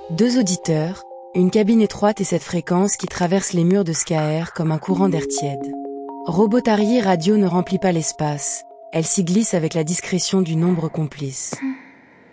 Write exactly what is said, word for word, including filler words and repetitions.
Deux auditeurs, une cabine étroite et cette fréquence qui traverse les murs de Skaer comme un courant d'air tiède. Robotarier Radio ne remplit pas l'espace, elle s'y glisse avec la discrétion d'une ombre complice.